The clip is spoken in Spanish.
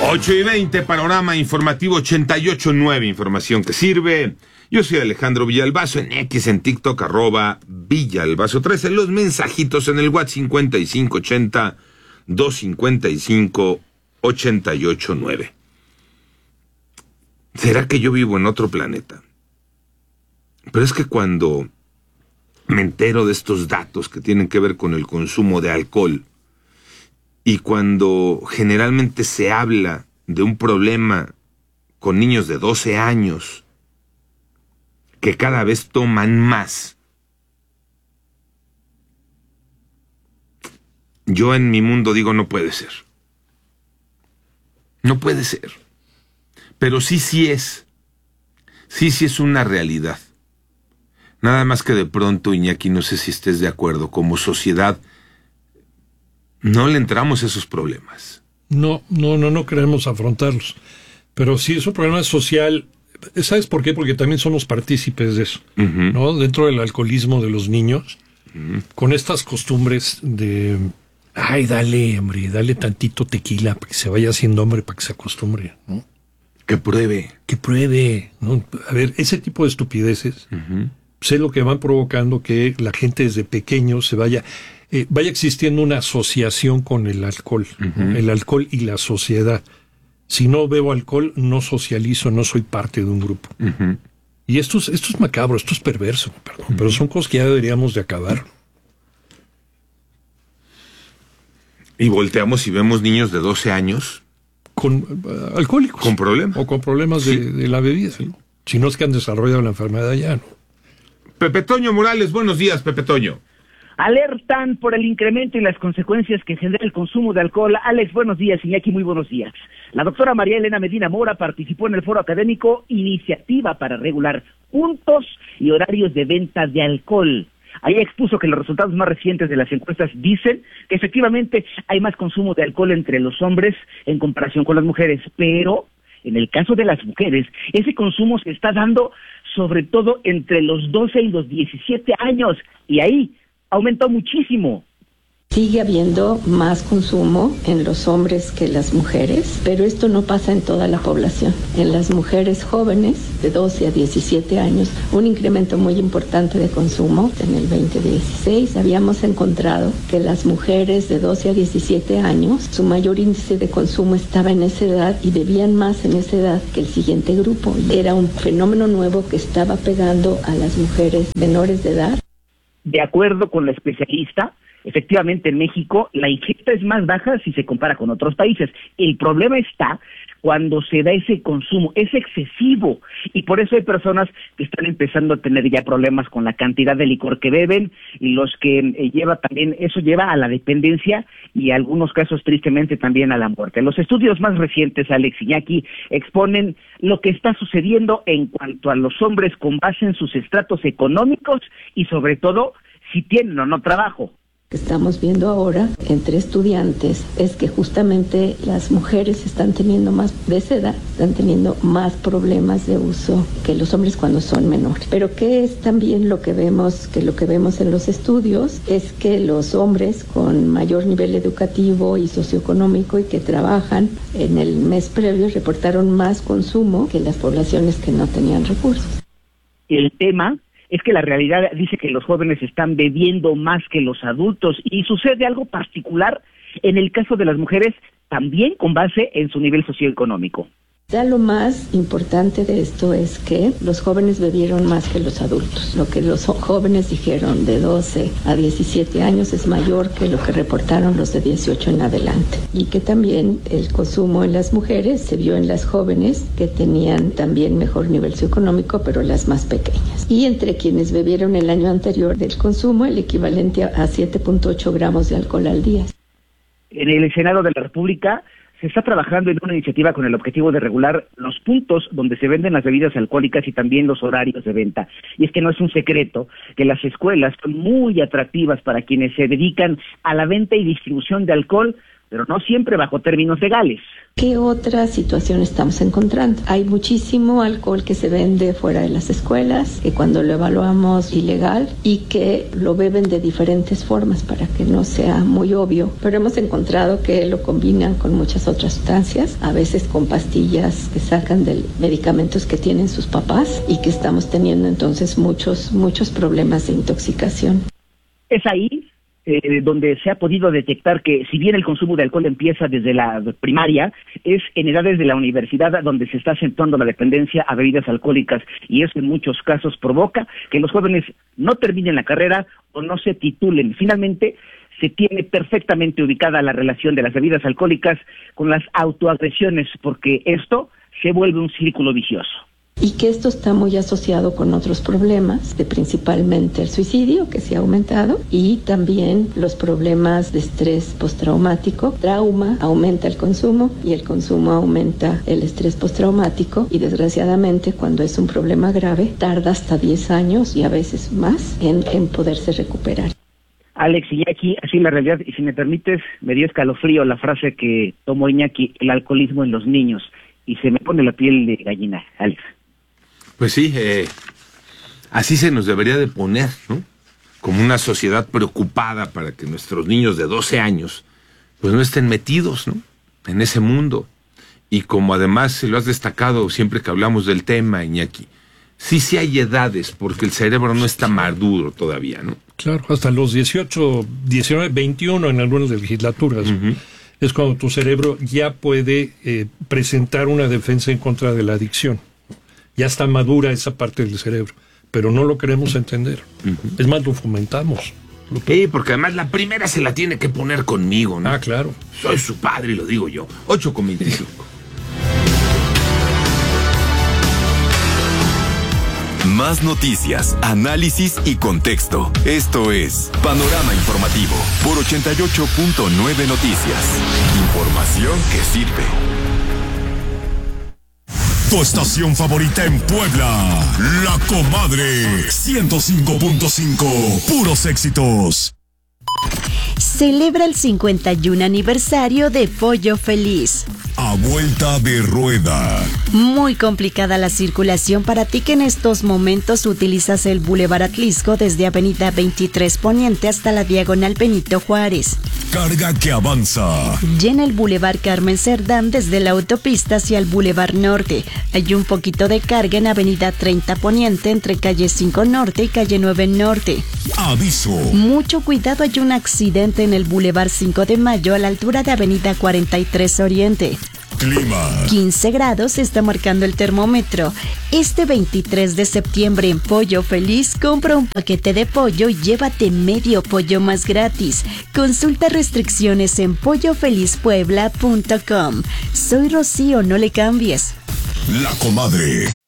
8:20, panorama informativo 88.9, información que sirve. Yo soy Alejandro Villalbazo, en X, en TikTok, @Villalbazo13, los mensajitos en el WhatsApp 5580-255-889. ¿Será que yo vivo en otro planeta? Pero es que cuando me entero de estos datos que tienen que ver con el consumo de alcohol, y cuando generalmente se habla de un problema con niños de 12 años que cada vez toman más, yo en mi mundo digo, no puede ser. No puede ser. Pero sí es. Sí es una realidad. Nada más que de pronto, Iñaki, no sé si estés de acuerdo, como sociedad no le entramos a esos problemas. No queremos afrontarlos. Pero sí es un problema social. ¿Sabes por qué? Porque también somos partícipes de eso, ¿no? Dentro del alcoholismo de los niños, con estas costumbres de, dale tantito tequila para que se vaya haciendo hombre, para que se acostumbre, ¿no? Que pruebe, ¿no? A ver, ese tipo de estupideces, sé lo que van provocando que la gente desde pequeño se vaya existiendo una asociación con el alcohol, el alcohol y la sociedad. Si no bebo alcohol, no socializo, no soy parte de un grupo. Y esto es macabro, esto es perverso, perdón, pero son cosas que ya deberíamos de acabar. Y volteamos y vemos niños de 12 años con alcohólicos. Con problemas. O con problemas de la bebida, ¿no? Si no es que han desarrollado la enfermedad ya, ¿no? Pepe Toño Morales, buenos días, Pepe Toño. Alertan por el incremento y las consecuencias que genera el consumo de alcohol. Alex, buenos días. Iñaki, muy buenos días. La doctora María Elena Medina Mora participó en el foro académico Iniciativa para regular puntos y horarios de venta de alcohol. Ahí expuso que los resultados más recientes de las encuestas dicen que efectivamente hay más consumo de alcohol entre los hombres en comparación con las mujeres, pero en el caso de las mujeres, ese consumo se está dando sobre todo entre los 12 y los 17 años, y ahí aumentó muchísimo. Sigue habiendo más consumo en los hombres que las mujeres, pero esto no pasa en toda la población. En las mujeres jóvenes de 12 a 17 años, un incremento muy importante de consumo. En el 2016 habíamos encontrado que las mujeres de 12 a 17 años, su mayor índice de consumo estaba en esa edad y bebían más en esa edad que el siguiente grupo. Era un fenómeno nuevo que estaba pegando a las mujeres menores de edad. De acuerdo con la especialista, efectivamente en México la ingesta es más baja si se compara con otros países. El problema está cuando se da ese consumo, es excesivo, y por eso hay personas que están empezando a tener ya problemas con la cantidad de licor que beben, y los que eso lleva a la dependencia y en algunos casos tristemente también a la muerte. Los estudios más recientes, Alex Iñaki, exponen lo que está sucediendo en cuanto a los hombres con base en sus estratos económicos y sobre todo si tienen o no trabajo. Que estamos viendo ahora entre estudiantes es que justamente las mujeres están teniendo más de esa edad, están teniendo más problemas de uso que los hombres cuando son menores. Pero que es también lo que vemos en los estudios es que los hombres con mayor nivel educativo y socioeconómico y que trabajan en el mes previo reportaron más consumo que las poblaciones que no tenían recursos. El tema es que la realidad dice que los jóvenes están bebiendo más que los adultos, y sucede algo particular en el caso de las mujeres, también con base en su nivel socioeconómico. Ya lo más importante de esto es que los jóvenes bebieron más que los adultos. Lo que los jóvenes dijeron de 12 a 17 años es mayor que lo que reportaron los de 18 en adelante. Y que también el consumo en las mujeres se vio en las jóvenes que tenían también mejor nivel socioeconómico, pero las más pequeñas. Y entre quienes bebieron el año anterior del consumo, el equivalente a 7.8 gramos de alcohol al día. En el Senado de la República se está trabajando en una iniciativa con el objetivo de regular los puntos donde se venden las bebidas alcohólicas y también los horarios de venta. Y es que no es un secreto que las escuelas son muy atractivas para quienes se dedican a la venta y distribución de alcohol, pero no siempre bajo términos legales. ¿Qué otra situación estamos encontrando? Hay muchísimo alcohol que se vende fuera de las escuelas, que cuando lo evaluamos ilegal y que lo beben de diferentes formas para que no sea muy obvio, pero hemos encontrado que lo combinan con muchas otras sustancias, a veces con pastillas que sacan de medicamentos que tienen sus papás y que estamos teniendo entonces muchos problemas de intoxicación. Es ahí donde se ha podido detectar que si bien el consumo de alcohol empieza desde la primaria, es en edades de la universidad donde se está acentuando la dependencia a bebidas alcohólicas, y eso en muchos casos provoca que los jóvenes no terminen la carrera o no se titulen. Finalmente, se tiene perfectamente ubicada la relación de las bebidas alcohólicas con las autoagresiones, porque esto se vuelve un círculo vicioso. Y que esto está muy asociado con otros problemas, principalmente el suicidio, que se ha aumentado, y también los problemas de estrés postraumático. Trauma aumenta el consumo y el consumo aumenta el estrés postraumático, y desgraciadamente cuando es un problema grave tarda hasta 10 años y a veces más en poderse recuperar. Alex, Iñaki, así la realidad, y si me permites, me dio escalofrío la frase que tomó Iñaki, el alcoholismo en los niños, y se me pone la piel de gallina, Alex. Pues sí, así se nos debería de poner, ¿no? Como una sociedad preocupada para que nuestros niños de 12 años pues no estén metidos, ¿no?, en ese mundo. Y como además se lo has destacado siempre que hablamos del tema, Iñaki, sí hay edades, porque el cerebro no está maduro todavía, ¿no? Claro, hasta los 18, 19, 21 en algunas legislaturas. Uh-huh. Es cuando tu cerebro ya puede presentar una defensa en contra de la adicción. Ya está madura esa parte del cerebro, pero no lo queremos entender. Uh-huh. Es más, lo fomentamos. Porque además la primera se la tiene que poner conmigo, ¿no? Ah, claro. Soy su padre y lo digo yo. 8:25. Más noticias, análisis y contexto. Esto es Panorama Informativo por 88.9 Noticias. Información que sirve. Tu estación favorita en Puebla, La Comadre 105.5, puros éxitos. Celebra el 51 aniversario de Pollo Feliz. A vuelta de rueda. Muy complicada la circulación para ti que en estos momentos utilizas el Boulevard Atlisco desde Avenida 23 Poniente hasta la Diagonal Benito Juárez. Carga que avanza. Llena el Boulevard Carmen Cerdán desde la autopista hacia el Boulevard Norte. Hay un poquito de carga en Avenida 30 Poniente entre calle 5 Norte y calle 9 Norte. Aviso. Mucho cuidado, hay un accidente en el Boulevard 5 de Mayo a la altura de Avenida 43 Oriente. Clima. 15 grados está marcando el termómetro. Este 23 de septiembre en Pollo Feliz, compra un paquete de pollo y llévate medio pollo más gratis. Consulta restricciones en pollofelizpuebla.com. Soy Rocío, no le cambies. La Comadre.